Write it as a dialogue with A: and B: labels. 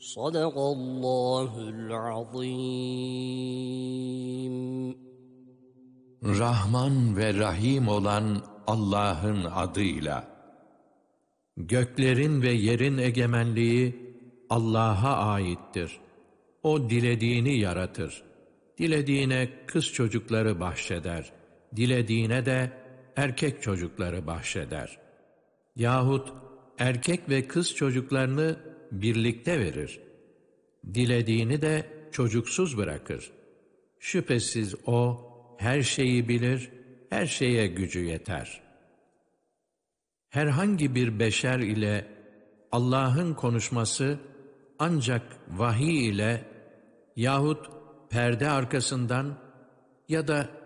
A: Sadakallahul azim.
B: Rahman ve Rahim olan Allah'ın adıyla. Göklerin ve yerin egemenliği Allah'a aittir. O dilediğini yaratır. Dilediğine kız çocukları bahşeder. Dilediğine de erkek çocukları bahşeder. Yahut erkek ve kız çocuklarını birlikte verir. Dilediğini de çocuksuz bırakır. Şüphesiz O her şeyi bilir, her şeye gücü yeter. Herhangi bir beşer ile Allah'ın konuşması ancak vahiy ile yahut perde arkasından ya da